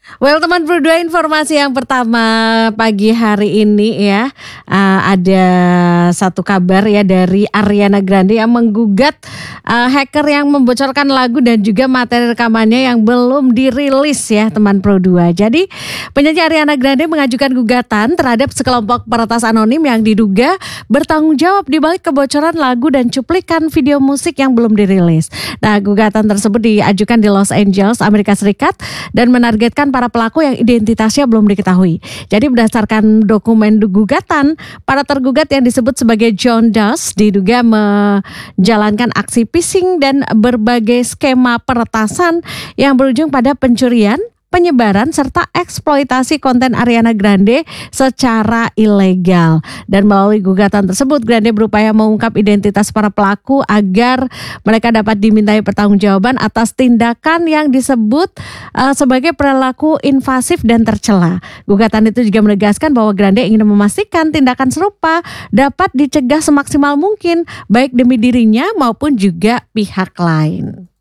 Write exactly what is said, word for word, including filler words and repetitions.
Well, teman berdua, informasi yang pertama pagi hari ini ya, uh, ada satu kabar ya dari Ariana Grande yang menggugat uh, hacker yang membocorkan lagu dan juga materi rekamannya yang belum dirilis ya, teman Pro dua. Jadi penyanyi Ariana Grande mengajukan gugatan terhadap sekelompok peretas anonim yang diduga bertanggung jawab di balik kebocoran lagu dan cuplikan video musik yang belum dirilis. Nah, gugatan tersebut diajukan di Los Angeles, Amerika Serikat dan menargetkan para pelaku yang identitasnya belum diketahui. Jadi berdasarkan dokumen gugatan, para tergugat yang disebut sebagai John Doe diduga menjalankan aksi phishing dan berbagai skema peretasan yang berujung pada pencurian, penyebaran serta eksploitasi konten Ariana Grande secara ilegal. Dan melalui gugatan tersebut, Grande berupaya mengungkap identitas para pelaku agar mereka dapat dimintai pertanggungjawaban atas tindakan yang disebut uh, sebagai perilaku invasif dan tercela. Gugatan itu juga menegaskan bahwa Grande ingin memastikan tindakan serupa dapat dicegah semaksimal mungkin, baik demi dirinya maupun juga pihak lain.